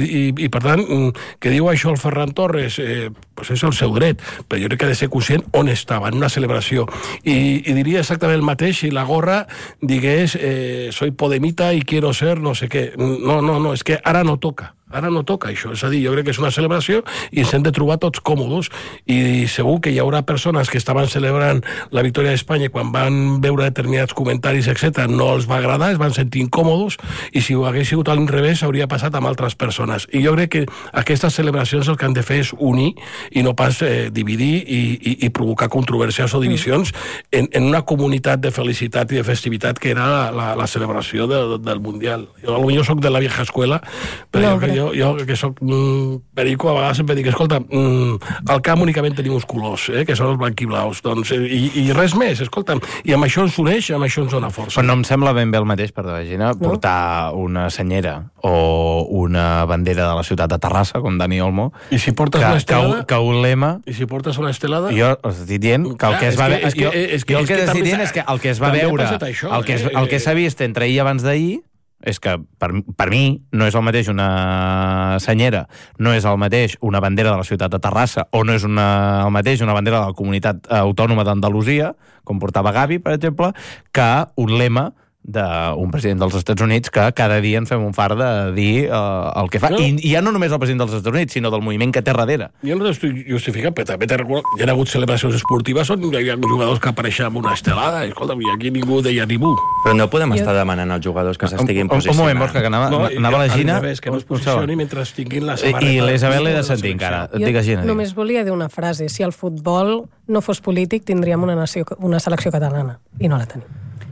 I per tant, que diu això el Ferran Torres, pues és el seu dret, però jo crec que ha de ser conscient on estava, en una celebració. I diria exactament el mateix si la gorra digués soy podemita y quiero ser no sé què. No, és que ara no toca. Ara no toca això, és a dir, jo crec que és una celebració i ens hem de trobar tots còmodes, i segur que hi haurà persones que estaven celebrant la victòria d'Espanya i quan van veure determinats comentaris, etc., no els va agradar, es van sentir incòmodes, i si ho hagués sigut al revés hauria passat amb altres persones. I jo crec que aquestes celebracions el que han de fer és unir i no pas dividir i provocar controvèrsies o divisions en una comunitat de felicitat i de festivitat que era la celebració del Mundial. Jo potser soc de la vieja escuela, però jo que soc perico, a vegades sempre dic, escolta, al camp únicament tenim uns colors, que són els blanquiblaus, doncs, i res més, escolta'm, i amb això ens uneix, amb això ens dona força. Però no em sembla ben bé el mateix, perdó, Gina, portar una senyera o una bandera de la ciutat de Terrassa, com Dani Olmo, i si portes una estelada, que un lema... I si portes una estelada... Jo us estic dient que el que es va veure... Jo el que estic dient és que el que es va veure, el que s'ha vist entre ahir i abans d'ahir, és que per mi no és el mateix una senyera, no és el mateix una bandera de la ciutat de Terrassa, o no és el mateix una bandera de la comunitat autònoma d'Andalusia, com portava Gavi, per exemple, que un lema d'un president dels Estats Units que cada dia ens fem un far de dir el que fa. I ja no només el president dels Estats Units, sinó del moviment que té darrere. Jo no estic justificant, però també hi ha hagut celebracions esportives on hi ha jugadors que apareixen amb una estelada, i escolta, aquí ningú deia ningú. Però no podem estar demanant als jugadors que s'estiguin posicionant. Un moment, Borja, que anava la Gina... Que no es posicioni mentre tinguin la samarreta. I l'Isabel l'he de sentir encara. Jo només volia dir una frase. Si el futbol no fos polític, tindríem una selecció catalana, i no la tenim.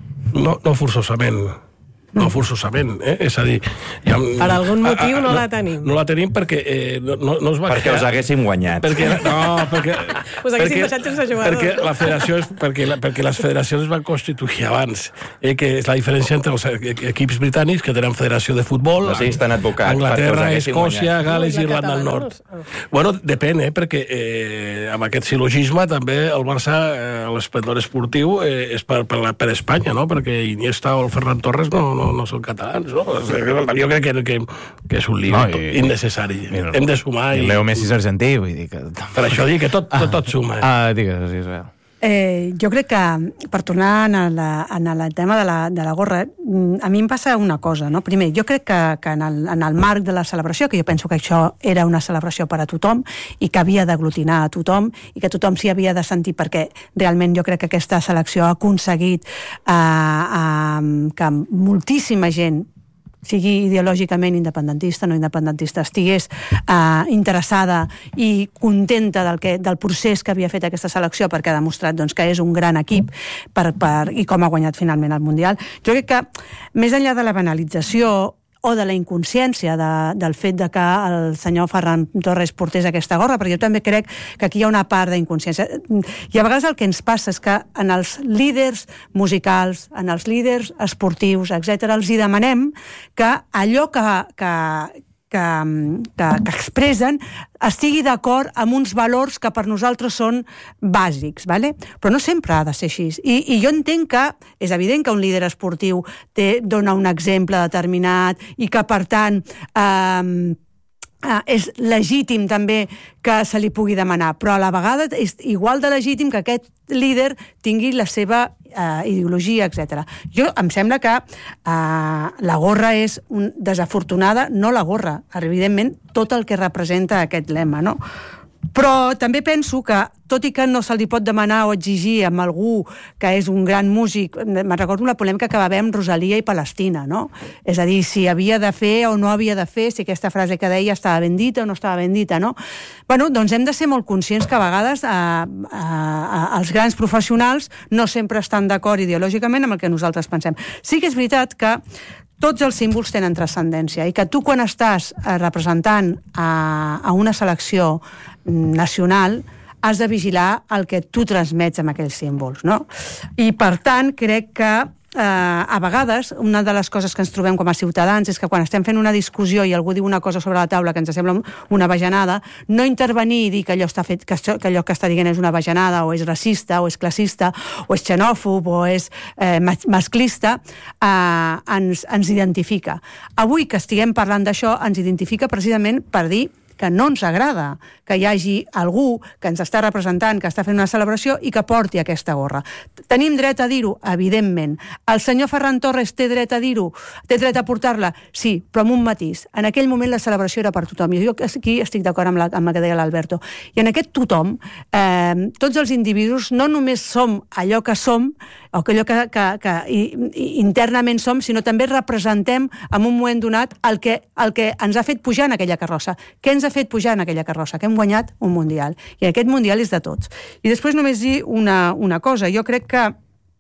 No forçosament. No forçosament, és a dir... Per algun motiu no la tenim. No la tenim perquè no es va... Perquè us haguéssim guanyat. Perquè us haguéssim deixat sense jugadors. Perquè les federacions es van constituir abans, que és la diferència entre els equips britànics, que tenen federació de futbol, Anglaterra, Escòcia, Gales i Irlanda del Nord. Bueno, depèn, perquè amb aquest silogisme també el Barça, l'esplendor esportiu, és per Espanya, no? Perquè Iniesta o el Ferran Torres no són catalans, no? Jo crec que és un lío innecessari. Hem de sumar... I Leo Messi és argentí, vull dir que... Per això dic que tot suma. Digues, Isabel. Jo crec que, per tornar en el tema de la gorra, a mi em passa una cosa, no? Primer, jo crec que en el marc de la celebració, que jo penso que això era una celebració per a tothom i que havia d'aglutinar a tothom i que tothom s'hi havia de sentir, perquè realment jo crec que aquesta selecció ha aconseguit que moltíssima gent, sigui ideològicament independentista, no independentista, estigués interessada i contenta del procés que havia fet aquesta selecció, perquè ha demostrat que és un gran equip i com ha guanyat finalment el Mundial. Jo crec que, més enllà de la banalització o de la inconsciència del fet de que el senyor Ferran Torres portés aquesta gorra, perquè jo també crec que aquí hi ha una part d'inconsciència. I a vegades el que ens passa és que en els líders musicals, en els líders esportius, etc., els hi demanem que allò que expressen estigui d'acord amb uns valors que per nosaltres són bàsics, ¿vale? Però no sempre ha de ser així. I jo entenc que és evident que un líder esportiu dona un exemple determinat i que, per tant, és legítim també que se li pugui demanar, però a la vegada és igual de legítim que aquest líder tingui la seva ideologia, etc. Em sembla que la gorra és desafortunada, no la gorra, evidentment tot el que representa aquest lema, no? Però també penso que, tot i que no se li pot demanar o exigir amb algú que és un gran músic, me'n recordo una polèmica que va haver amb Rosalia i Palestina, no? És a dir, si havia de fer o no havia de fer, si aquesta frase que deia estava ben dita o no estava ben dita, no? Bueno, doncs hem de ser molt conscients que a vegades els grans professionals no sempre estan d'acord ideològicament amb el que nosaltres pensem. Sí que és veritat que tots els símbols tenen transcendència i que tu, quan estàs representant a una selecció nacional, has de vigilar el que tu transmets amb aquells símbols, no? I, per tant, crec que a vegades una de les coses que ens trobem com a ciutadans és que quan estem fent una discussió i algú diu una cosa sobre la taula que ens sembla una bajanada, no intervenir i dir que allò que està dient és una bajanada o és racista o és classista o és xenòfob o és masclista, ens identifica. Avui que estiguem parlant d'això ens identifica precisament per dir que no ens agrada que hi hagi algú que ens està representant, que està fent una celebració i que porti aquesta gorra. Tenim dret a dir-ho? Evidentment. El senyor Ferran Torres té dret a dir-ho? Té dret a portar-la? Sí, però amb un matís. En aquell moment la celebració era per tothom. I jo aquí estic d'acord amb el que deia l'Alberto. I en aquest tothom, tots els individus no només som allò que som, o allò que internament som, sinó també representem en un moment donat el que ens ha fet pujar en aquella carrossa. Què ens ha fet pujar en aquella carrossa? Que hem guanyat un mundial. I aquest mundial és de tots. I després només dir una cosa. Jo crec que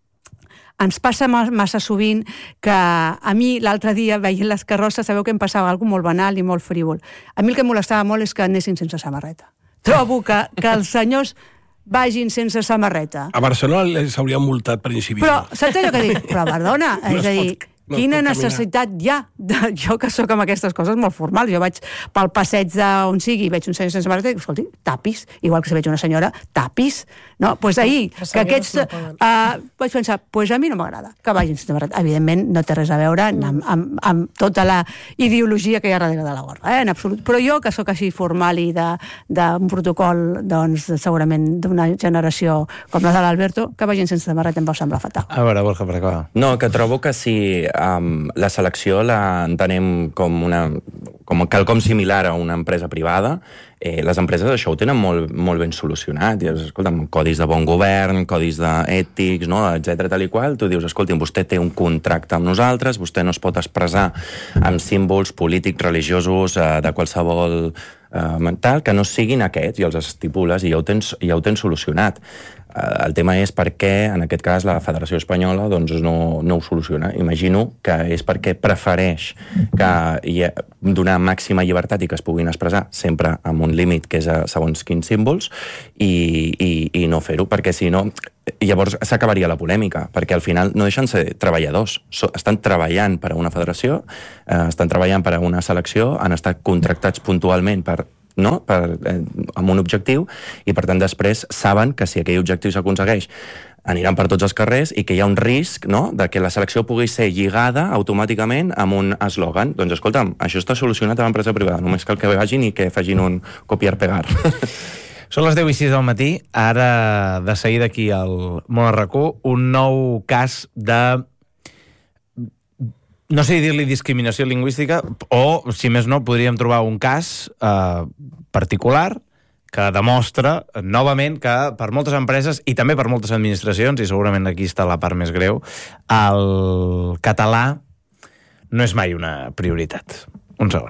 ens passa massa sovint que a mi l'altre dia, veient les carrosses, sabeu que em passava alguna molt banal i molt frívol. A mi el que em molestava molt és que anessin sense samarreta. Trobo que els senyors vagin sense samarreta. A Barcelona les haurien multat per incivisme. Però, saps allò que dic? Però, perdona, és a dir, quina necessitat hi ha? Jo que sóc amb aquestes coses molt formals. Jo vaig pel passeig d'on sigui i veig un senyor sense samarreta i dic, escolti, tapis. Igual que si veig una senyora, tapis. No? Doncs ahir, que aquests... vaig pensar, doncs a mi no m'agrada que vagin sense samarreta. Evidentment, no té res a veure amb tota la ideologia que hi ha darrere de la gorra, en absolut. Però jo, que sóc així formal i d'un protocol, doncs, segurament d'una generació com la de l'Alberto, que vagin sense samarreta em va semblar fatal. A veure, Borja, per acabar. No, que trobo que si la selecció la entenem com quelcom similar a una empresa privada, les empreses això ho tenen molt ben solucionat. I, escolta'm, codis de bon govern, codis ètics, no? Etcètera, tal i qual. Tu dius, escolta'm, vostè té un contracte amb nosaltres, vostè no es pot expressar amb símbols polítics, religiosos, de qualsevol mental, que no siguin aquests, i els estipules, i ja ho tens solucionat. El tema és per què, en aquest cas, la Federació Espanyola doncs, no ho soluciona. Imagino que és perquè prefereix donar màxima llibertat i que es puguin expressar sempre amb un límit que és segons quins símbols i no fer-ho, perquè si no llavors s'acabaria la polèmica, perquè al final no deixen ser treballadors, estan treballant per a una federació, estan treballant per a una selecció, han estat contractats puntualment amb un objectiu, i per tant després saben que si aquell objectiu s'aconsegueix aniran per tots els carrers i que hi ha un risc de que la selecció pugui ser lligada automàticament amb un eslògan. Doncs escolta'm, això està solucionat a l'empresa privada, només cal que vagin i que facin un copiar-pegar. Són les 10:06 del matí, ara de seguida aquí al Món RAC1, un nou cas de... no sé dir-li discriminació lingüística, o, si més no, podríem trobar un cas particular que demostra, novament, que per moltes empreses i també per moltes administracions, i segurament aquí està la part més greu, el català no és mai una prioritat. Un segon.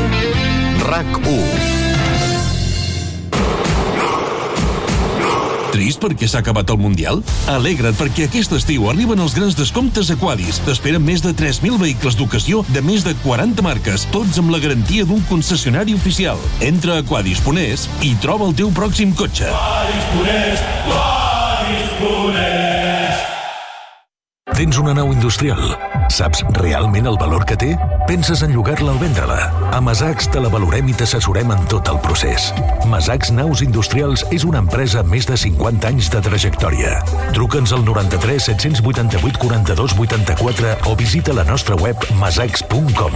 RAC1. Trist perquè s'ha acabat el Mundial? Alegra't perquè aquest estiu arriben els grans descomptes a Quadis. T'esperen més de 3.000 vehicles d'ocasió de més de 40 marques, tots amb la garantia d'un concessionari oficial. Entra a quadis.es i troba el teu pròxim cotxe. Quadis.es, Quadis.es. Tens una nau industrial? Saps realment el valor que té? Penses en llogar-la o vendre-la? A Masacs te la valorem i t'assessorem en tot el procés. Masacs Naus Industrials és una empresa amb més de 50 anys de trajectòria. Truca'ns al 93 788 42 84 o visita la nostra web masacs.com.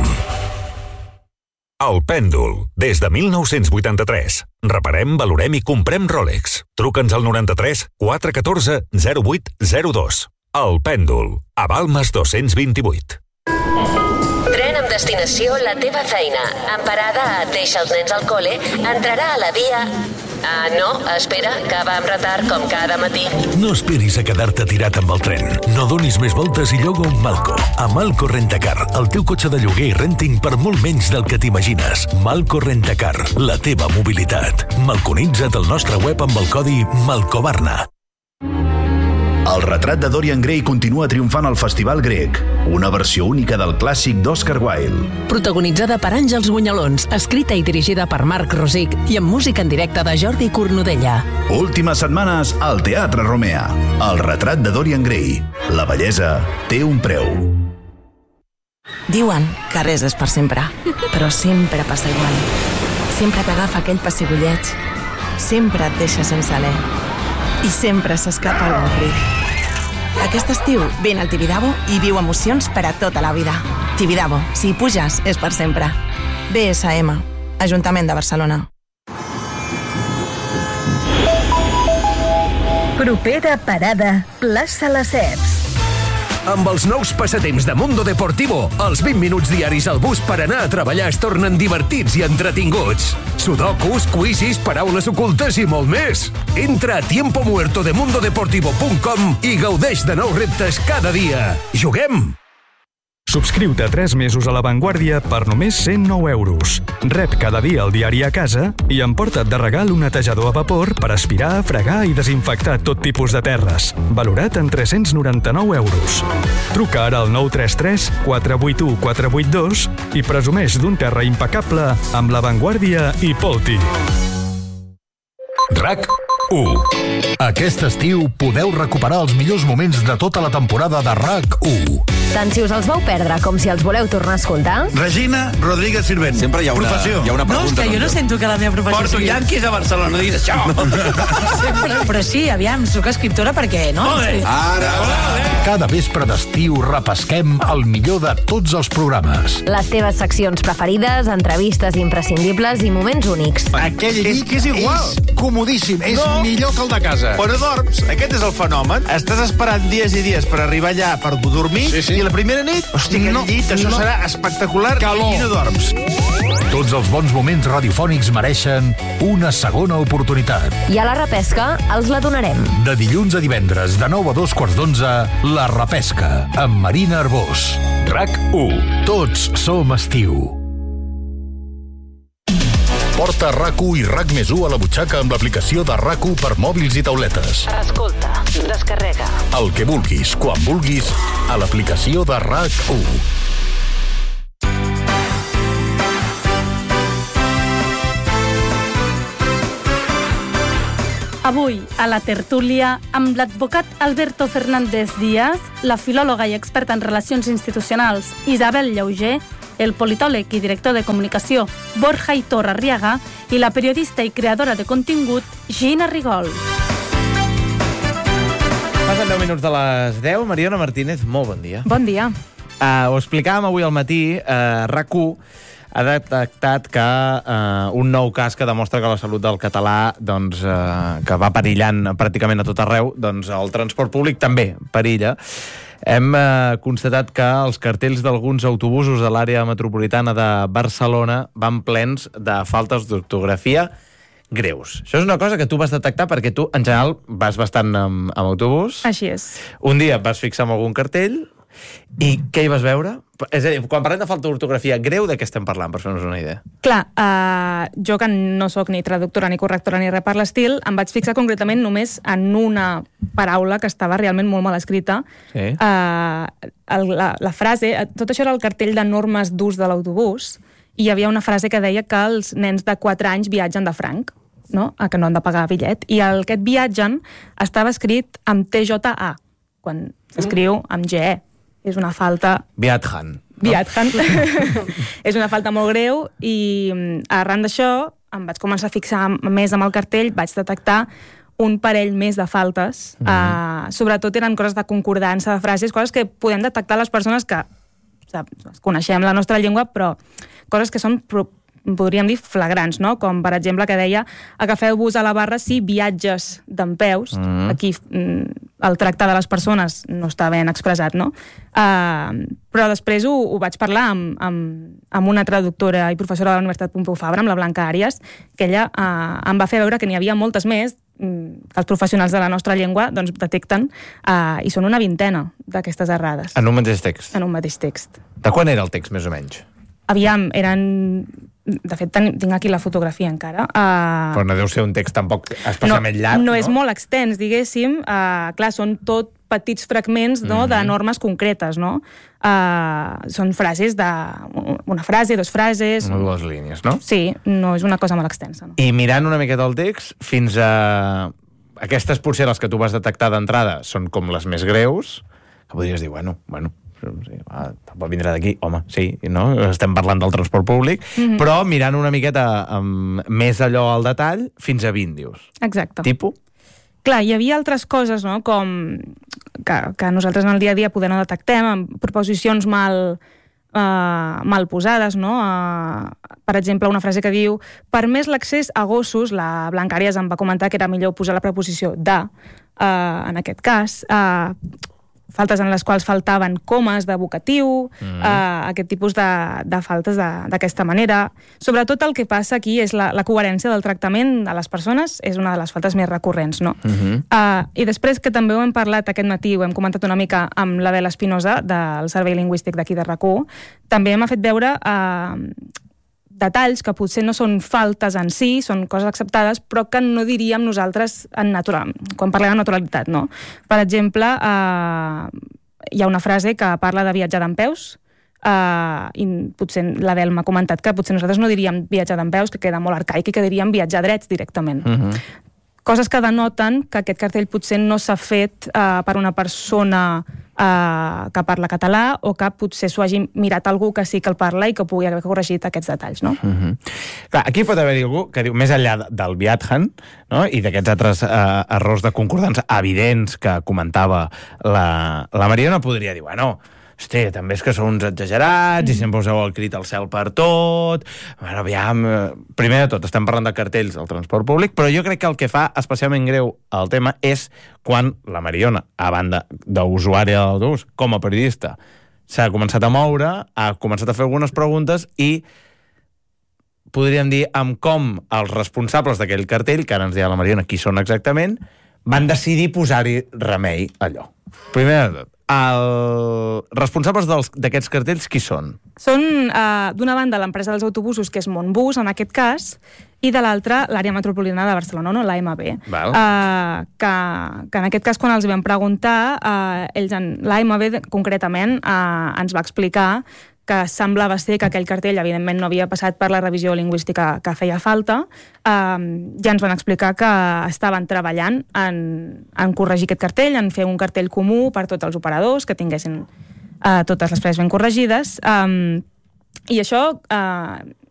El Pèndol, des de 1983. Reparem, valorem i comprem Rolex. Truca'ns al 93 414 0802. El Pèndol, a Balmes 228. Tren amb destinació la teva feina. En parada et deixa els nens al col·le, entrarà a la via... no, espera, que va amb retard com cada matí. No esperis a quedar-te tirat amb el tren. No donis més voltes i lloga un Malco. A Malco Rentacar, el teu cotxe de lloguer i renting per molt menys del que t'imagines. Malco Rentacar, la teva mobilitat. Malconitza't al nostre web amb el codi MALCOBARNA. El retrat de Dorian Gray continua triomfant al Festival Grec, una versió única del clàssic d'Oscar Wilde. Protagonitzada per Àngels Bunyalons, escrita i dirigida per Marc Rosic i amb música en directe de Jordi Cornudella. Últimes setmanes al Teatre Romea. El retrat de Dorian Gray. La bellesa té un preu. Diuen que res és per sempre, però sempre passa igual. Sempre t'agafa aquell pessigolleig, sempre et deixa sense alè i sempre s'escapa algun crit. Aquest estiu vine al Tibidabo i viu emocions per a tota la vida. Tibidabo, si hi puges, és per sempre. BSM, Ajuntament de Barcelona. Propera parada, plaça Lesseps. Amb els nous passatemps de Mundo Deportivo, els 20 minuts diaris al bus per anar a treballar es tornen divertits i entretinguts. Sudokus, quizzes, paraules ocultes i molt més. Entra a tiempomuertodemundodeportivo.com i gaudeix de nous reptes cada dia. Juguem! Subscriu-te 3 mesos a La Vanguardia per només 109 euros. Rep cada dia el diari a casa i emporta't de regal un netejador a vapor per aspirar, fregar i desinfectar tot tipus de terres. Valorat en 399 euros. Truca ara al 933 481 482 i presumeix d'un terra impecable amb La Vanguardia i Polti. RAC1. Aquest estiu podeu recuperar els millors moments de tota la temporada de RAC1. Tant si us els vau perdre com si els voleu tornar a escoltar. Regina Rodríguez Sirvent. Sempre hi ha una pregunta. No, és que jo no sento que la meva professió Porto sigui... Yankees a Barcelona, no diguis això. Però sí, aviam, soc escriptora perquè, no? Ara. Cada vespre d'estiu repesquem el millor de tots els programes. Les teves seccions preferides, entrevistes imprescindibles i moments únics. Aquell llit que és igual. Comodíssim, és millor que el de casa. Però dorms, aquest és el fenomen. Estàs esperant dies i dies per arribar allà per dormir, i la primera nit, hòstia, aquell llit, això serà espectacular. Calor. I no dorms. Tots els bons moments radiofònics mereixen una segona oportunitat. I a la repesca els la donarem. De dilluns a divendres, de 9 a 2:15, La Repesca, amb Marina Arbós. RAC1. Tots som estiu. Porta RAC1 i RAC+1 a la butxaca amb l'aplicació de RAC1 per mòbils i tauletes. Escolta, descarrega. El que vulguis, quan vulguis, a l'aplicació de RAC1. Avui, a la tertúlia, amb l'advocat Alberto Fernández Díaz, la filòloga i experta en relacions institucionals Isabel Llauger, el politòleg i director de comunicació Borja Hitor Arriaga i la periodista i creadora de contingut Gina Rigol. Passen 10 minuts de les 10. Mariona Martínez, molt bon dia. Bon dia. Ho explicàvem avui al matí. RAC1 ha detectat que un nou cas que demostra que la salut del català doncs, que va perillant pràcticament a tot arreu, doncs el transport públic també perilla. Hem constatat que els cartells d'alguns autobusos de l'àrea metropolitana de Barcelona van plens de faltes d'ortografia greus. Això és una cosa que tu vas detectar perquè tu, en general, vas bastant amb autobús. Així és. Un dia et vas fixar en algun cartell i què hi vas veure? És a dir, quan parlem de falta d'ortografia greu, de què estem parlant, per fer-nos una idea? Clar, jo que no sóc ni traductora ni correctora ni res per l'estil, em vaig fixar concretament només en una paraula que estava realment molt mal escrita. Sí. La frase, tot això era el cartell de normes d'ús de l'autobús, i hi havia una frase que deia que els nens de 4 anys viatgen de franc, no? Que no han de pagar bitllet, i aquest viatgen estava escrit amb TJA, quan s'escriu amb GE. És una falta... Viatjan. Viatjan. És una falta molt greu i arran d'això em vaig començar a fixar més amb el cartell, vaig detectar un parell més de faltes. Sobretot eren coses de concordança de frases, coses que podem detectar les persones que coneixem la nostra llengua, però coses que són, podríem dir, flagrants, no? Com, per exemple, que deia agafeu-vos a la barra si viatges dempeus. Aquí el tracte de les persones no està ben expressat, no? Però després ho vaig parlar amb una traductora i professora de la Universitat Pompeu Fabra, amb la Blanca Àrias, que ella em va fer veure que n'hi havia moltes més que els professionals de la nostra llengua doncs, detecten, i són una vintena d'aquestes errades. En un mateix text? En un mateix text. De quan era el text, més o menys? Aviam, eren... De fet, tinc aquí la fotografia encara. Però no deu ser un text tampoc especialment llarg, no? No és molt extens, diguéssim. Clar, són tot petits fragments, no, de normes concretes, no? Són frases de... Una frase, 2 frases... 1 o 2 línies, no? Sí, no és una cosa molt extensa. No? I mirant una miqueta el text, fins a... Aquestes potser les que tu vas detectar d'entrada són com les més greus, que podries dir, bueno, sí, pot vindre d'aquí, home, sí, no? Estem parlant del transport públic, però mirant una miqueta més allò al detall, fins a 20, dius. Exacte. Tipus? Clar, hi havia altres coses, no?, com que nosaltres en el dia a dia poder no detectem, amb proposicions mal posades, no? Per exemple, una frase que diu permès l'accés a gossos, la Blanca Àrias em va comentar que era millor posar la preposició de, en aquest cas, faltes en les quals faltaven comes de vocatiu, aquest tipus de faltes d'aquesta manera. Sobretot el que passa aquí és la coherència del tractament de les persones, és una de les faltes més recurrents, no? I després, que també ho hem parlat aquest matí, ho hem comentat una mica amb l'Adela Espinosa, del Servei Lingüístic d'aquí de RAC1, també m'ha fet veure detalls que potser no són faltes en si, són coses acceptades, però que no diríem nosaltres quan parlem de naturalitat, no? Per exemple, hi ha una frase que parla de viatjar dempeus, i potser l'Adel m'ha comentat que potser nosaltres no diríem viatjar dempeus, que queda molt arcaic, i que diríem viatjar drets directament. Coses que denoten que aquest cartell potser no s'ha fet per una persona que parla català, o que potser s'ho hagi mirat algú que sí que el parla i que pugui haver corregit aquests detalls, no? Clar, aquí pot haver-hi algú que diu, més enllà del viatjan, no?, i d'aquests altres errors de concordança evidents que comentava la Mariona, podria dir, bueno, hosti, també és que sou uns exagerats i sempre useu el crit al cel per tot. Bueno, aviam, primer de tot, estem parlant de cartells al transport públic, però jo crec que el que fa especialment greu el tema és quan la Mariona, a banda d'usuària de l'autobús, com a periodista, s'ha començat a moure, ha començat a fer algunes preguntes i podríem dir amb com els responsables d'aquell cartell, que ara ens deia la Mariona qui són exactament, van decidir posar-hi remei a allò. Primer de tot, els responsables d'aquests cartells qui són? Són, d'una banda, l'empresa dels autobusos, que és Montbus, en aquest cas, i de l'altra, l'àrea metropolitana de Barcelona, no? l'AMB. Que en aquest cas, quan els vam preguntar, l'AMB, concretament, ens va explicar que semblava ser que aquell cartell, evidentment, no havia passat per la revisió lingüística que feia falta. Ja ens van explicar que estaven treballant en corregir aquest cartell, en fer un cartell comú per tots els operadors, que tinguessin totes les frases ben corregides. I això